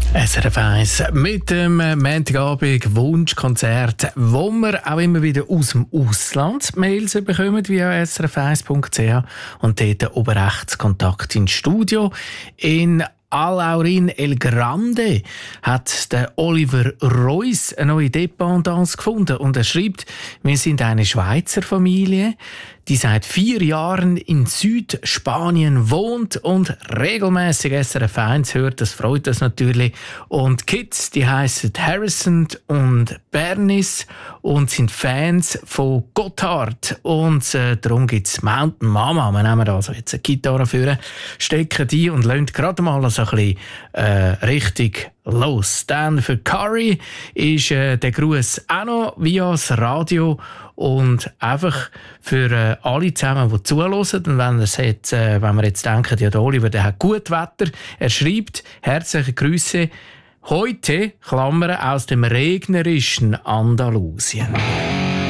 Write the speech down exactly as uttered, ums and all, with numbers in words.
S R F eins mit dem Montagabend Wunschkonzert, wo wir auch immer wieder aus dem Ausland Mails bekommen via s r f eins punkt c h und dort oben rechts Kontakt ins Studio. In Alaurin El Grande hat der Oliver Reuss eine neue Dependance gefunden und er schreibt: Wir sind eine Schweizer Familie, die seit vier Jahren in Südspanien wohnt und regelmäßig S R F eins hört. Das freut uns natürlich. Und Kids, die heißen Harrison und Bernice und sind Fans von Gotthard. Und äh, darum gibt es Mountain Mama. Wir nehmen also jetzt eine Gitarre vor, stecken die und lassen gerade mal so ein bisschen äh, richtig los. Dann für Curry ist äh, der Gruß auch noch via das Radio. Und einfach für äh, alle zusammen, die zuhören, und wenn, jetzt, äh, wenn wir jetzt denken, ja, der Oliver, der hat gut Wetter, er schreibt: Herzliche Grüße heute, Klammern, aus dem regnerischen Andalusien.